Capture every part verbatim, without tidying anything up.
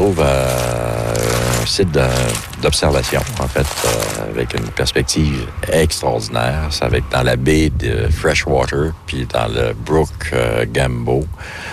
retrouve à un site de, d'observation, en fait, euh, avec une perspective extraordinaire. Ça va être dans la baie de Freshwater, puis dans le brook euh, Gambo.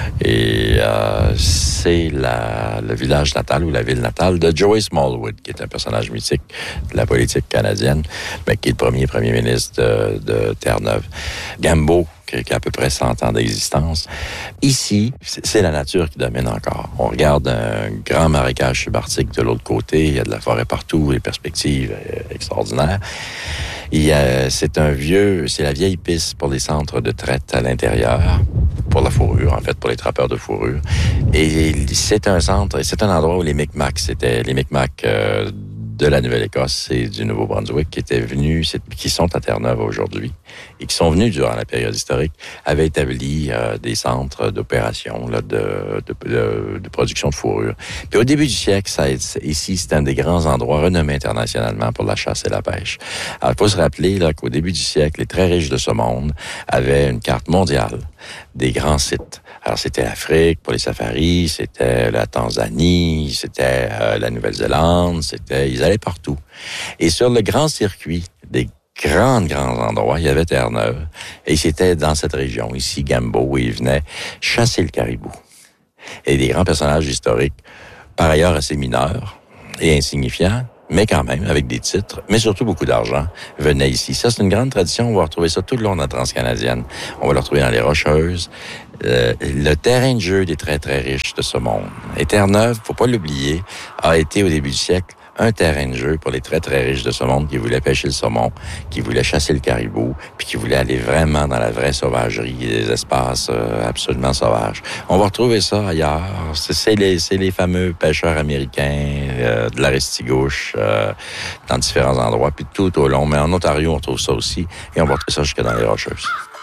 Et euh, c'est la, le village natal ou la ville natale de Joey Smallwood, qui est un personnage mythique de la politique canadienne, mais qui est le premier premier ministre de, de Terre-Neuve. Gambo, qui a à peu près cent ans d'existence. Ici, c'est la nature qui domine encore. On regarde un grand marécage subarctique de l'autre côté, il y a de la forêt partout, les perspectives extraordinaires. Il y a, c'est un vieux, c'est la vieille piste pour les centres de traite à l'intérieur, pour la fourrure, en fait, pour les trappeurs de fourrure. Et c'est un centre, c'est un endroit où les Micmacs, c'était les Micmacs euh, de la Nouvelle-Écosse et du Nouveau-Brunswick qui étaient venus, qui sont à Terre-Neuve aujourd'hui et qui sont venus durant la période historique, avaient établi euh, des centres d'opération là, de, de, de, de production de fourrure. Puis au début du siècle, ça, ici, c'est un des grands endroits renommés internationalement pour la chasse et la pêche. Alors, il faut se rappeler là, qu'au début du siècle, les très riches de ce monde avaient une carte mondiale des grands sites. Alors, c'était l'Afrique pour les safaris, c'était la Tanzanie, c'était euh, la Nouvelle-Zélande, c'était... Ils allaient partout. Et sur le grand circuit des grands, grands endroits, il y avait Terre-Neuve. Et c'était dans cette région, ici, Gambo, où ils venaient chasser le caribou. Et des grands personnages historiques, par ailleurs assez mineurs et insignifiants, mais quand même, avec des titres, mais surtout beaucoup d'argent, venaient ici. Ça, c'est une grande tradition. On va retrouver ça tout le long de la Transcanadienne. On va le retrouver dans les Rocheuses. Euh, le terrain de jeu des très, très riches de ce monde. Et Terre-Neuve, faut pas l'oublier, a été au début du siècle un terrain de jeu pour les très, très riches de ce monde qui voulaient pêcher le saumon, qui voulaient chasser le caribou, puis qui voulaient aller vraiment dans la vraie sauvagerie, des espaces euh, absolument sauvages. On va retrouver ça ailleurs. C'est, c'est, les, c'est les fameux pêcheurs américains euh, de la Restigouche euh, dans différents endroits, puis tout au long. Mais en Ontario, on trouve ça aussi, et on va retrouver ça jusque dans les Rocheuses.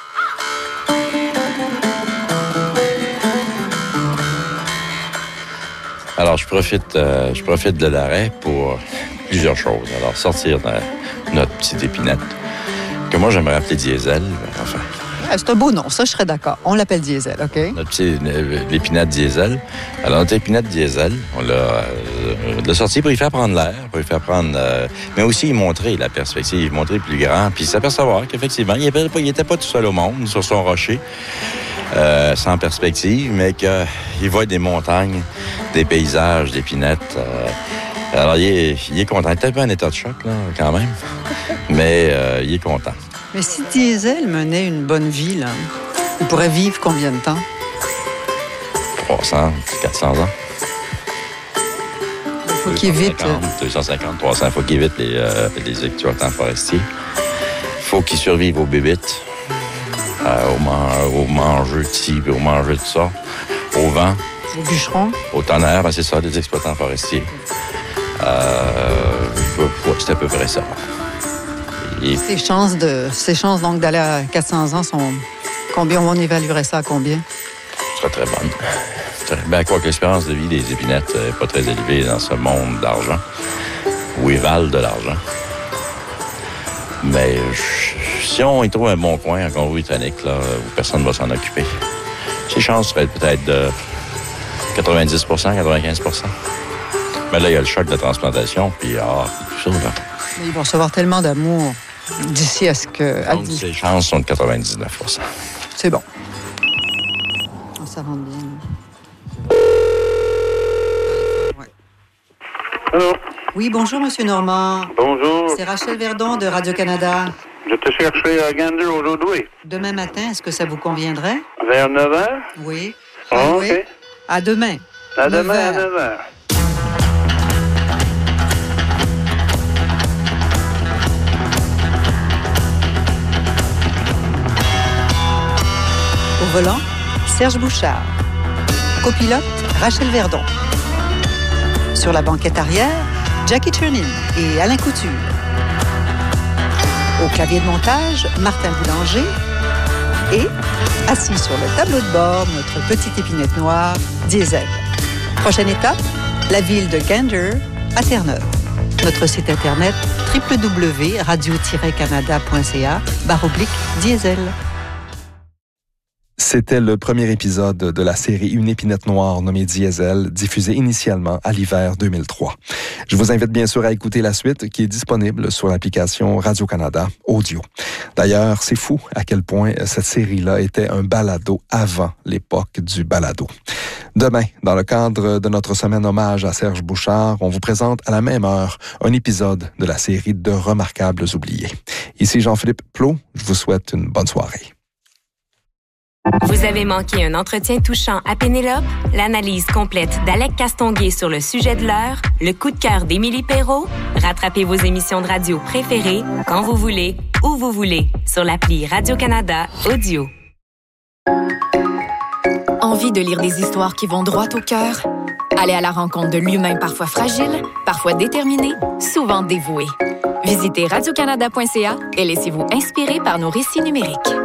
Alors, je profite, euh, je profite de l'arrêt pour plusieurs choses. Alors, sortir de notre petite épinette, que moi, j'aimerais appeler Diesel. Enfin. Ah, c'est un beau nom, ça, je serais d'accord. On l'appelle Diesel, OK? Notre petite l'épinette Diesel. Alors, notre épinette Diesel, on l'a, euh, l'a sorti pour y faire prendre l'air, pour y faire prendre... Euh, mais aussi y montrer la perspective, montrer plus grand, puis s'apercevoir qu'effectivement, il n'était pas, il était pas tout seul au monde, sur son rocher. Euh, sans perspective, mais qu'il voit des montagnes, des paysages, des pinettes. Euh, alors, il est, il est content. Il est un peu en état de choc, là, quand même, mais euh, il est content. Mais si Diesel menait une bonne vie, là, il pourrait vivre combien de temps? trois cents, quatre cents ans. Il faut qu'il évite... deux cent cinquante, trois cents. Il faut qu'il évite les, euh, les exploitants forestiers. Il faut qu'il survive aux bébites. Euh, au, man- au manger de ci, au manger de ça, au vent. Au bûcheron. Au tonnerre, ben c'est ça, les exploitants forestiers. Euh, c'est à peu près ça. Et... Ces chances, de, ces chances donc d'aller à quatre cents ans sont... Combien on évaluerait ça à combien? Très, très bonne. Très... Ben, quoi que l'espérance de vie des épinettes n'est pas très élevée dans ce monde d'argent, où ils valent de l'argent. Mais si on y trouve un bon coin en Colombie-Britannique, là, où personne ne va s'en occuper, ses chances seraient peut-être de quatre-vingt-dix pour cent, quatre-vingt-quinze pour cent. Mais là, il y a le choc de transplantation, puis ah, tout ça, là. Mais ils vont recevoir tellement d'amour d'ici à ce que... Donc, ses chances sont de quatre-vingt-dix-neuf pour cent. C'est bon. Ça rentre bien. Ouais. Allô? Oui, bonjour, Monsieur Normand. Bonjour. C'est Rachel Verdon de Radio-Canada. Je te cherchais à Gander aujourd'hui. Demain matin, est-ce que ça vous conviendrait? Vers neuf heures? Oui. Ah, Ah, OK. oui. À demain. À neuf demain à heures. neuf heures. Au volant, Serge Bouchard. Copilote, Rachel Verdon. Sur la banquette arrière, Jackie Turnin et Alain Couture. Au clavier de montage, Martin Boulanger. Et, assis sur le tableau de bord, notre petite épinette noire, Diesel. Prochaine étape, la ville de Gander, à Terre-Neuve. Notre site internet w w w point radio tiret canada point c a barre oblique Diesel. C'était le premier épisode de la série Une épinette noire nommée Diesel, diffusée initialement à l'hiver deux mille trois. Je vous invite bien sûr à écouter la suite qui est disponible sur l'application Radio-Canada Audio. D'ailleurs, c'est fou à quel point cette série-là était un balado avant l'époque du balado. Demain, dans le cadre de notre semaine hommage à Serge Bouchard, on vous présente à la même heure un épisode de la série De Remarquables oubliés. Ici Jean-Philippe Plot, je vous souhaite une bonne soirée. Vous avez manqué un entretien touchant à Pénélope, l'analyse complète d'Alec Castonguay sur le sujet de l'heure, le coup de cœur d'Émilie Perrault? Rattrapez vos émissions de radio préférées quand vous voulez, où vous voulez, sur l'appli Radio-Canada Audio. Envie de lire des histoires qui vont droit au cœur? Aller à la rencontre de l'humain parfois fragile, parfois déterminé, souvent dévoué. Visitez radio canada point c a et laissez-vous inspirer par nos récits numériques.